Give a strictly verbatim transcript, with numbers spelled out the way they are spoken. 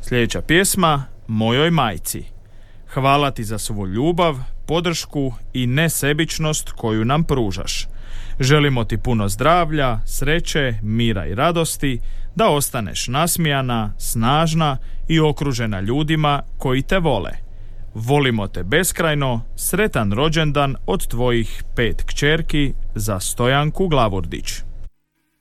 Sljedeća pjesma Mojoj majci. Hvala ti za svu ljubav, podršku i nesebičnost koju nam pružaš. Želimo ti puno zdravlja, sreće, mira i radosti, da ostaneš nasmijana, snažna i okružena ljudima koji te vole. Volimo te beskrajno, sretan rođendan od tvojih pet kćerki za Stojanku Glavurdić.